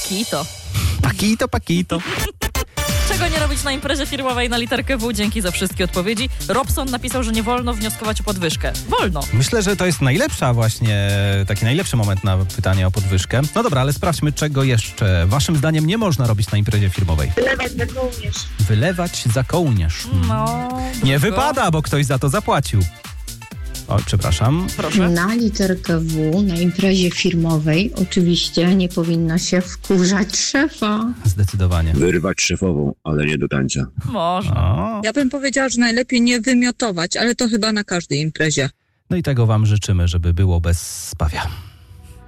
Pakito. Pakito. Czego nie robić na imprezie firmowej na literkę W? Dzięki za wszystkie odpowiedzi. Robson napisał, że nie wolno wnioskować o podwyżkę. Wolno. Myślę, że to jest taki najlepszy moment na pytanie o podwyżkę. No dobra, ale sprawdźmy, czego jeszcze waszym zdaniem nie można robić na imprezie firmowej. Wylewać za kołnierz. No. Nie wypada, bo ktoś za to zapłacił. O, przepraszam. Proszę. Na literkę W na imprezie firmowej oczywiście nie powinno się wkurzać szefa. Zdecydowanie. Wyrwać szefową, ale nie do tańca. Można. O. Ja bym powiedziała, że najlepiej nie wymiotować, ale to chyba na każdej imprezie. No i tego wam życzymy, żeby było bez spawia.